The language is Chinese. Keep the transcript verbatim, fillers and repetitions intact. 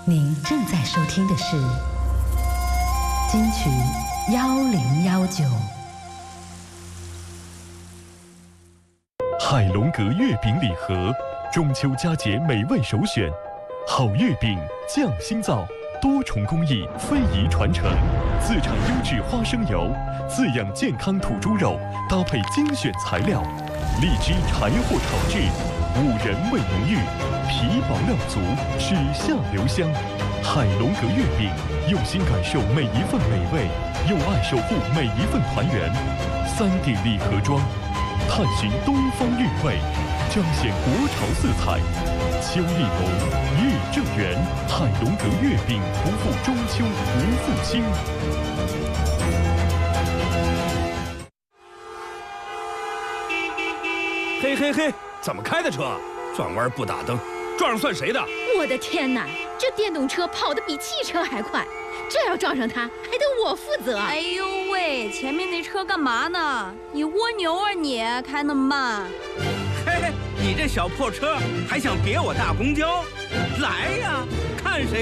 您正在收听的是金曲幺零幺九。 海龙阁月饼礼盒，中秋佳节美味首选。好月饼匠心造，多重工艺，非遗传承，自产优质花生油，滋养健康土猪肉，搭配精选材料，荔枝柴火炒制，五仁味浓郁，皮薄料足，齿下留香。海龙阁月饼，用心感受每一份美味，用爱守护每一份团圆。三 D 礼盒装，探寻东方韵味，彰显国潮色彩。秋意浓，月正圆，海龙阁月饼不负中秋，不负卿。 嘿嘿嘿，怎么开的车？转弯不打灯，撞上算谁的？ 我的天哪，这电动车跑得比汽车还快，这要撞上它，还得我负责。 哎呦喂，前面那车干嘛呢？你蜗牛啊你，开那么慢。 嘿嘿，你这小破车还想别我大公交？来呀，看谁